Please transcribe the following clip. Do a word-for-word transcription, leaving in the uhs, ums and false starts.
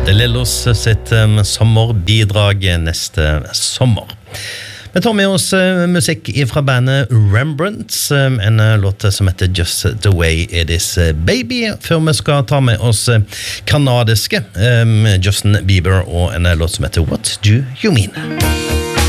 Lillos sitt um, sommerbidrag neste sommer. Vi tar med oss uh, musikk fra bandet Rembrandts, um, en uh, låt som heter Just the Way It Is uh, Baby, før vi skal ta med oss uh, kanadiske um, Justin Bieber og en uh, låt som heter What Do You Mean?